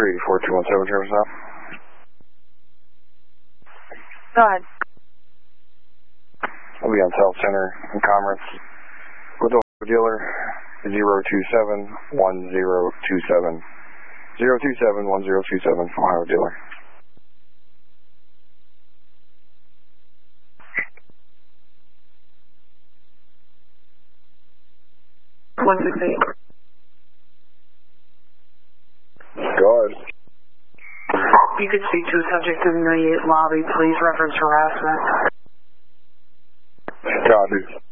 84217, Travis now. Go ahead. I'll be on South Center in Commerce with the dealer 0271027. 0271027, Ohio dealer. 168. Go ahead. You could speak to a subject in the lobby, please. Reference harassment. Copy.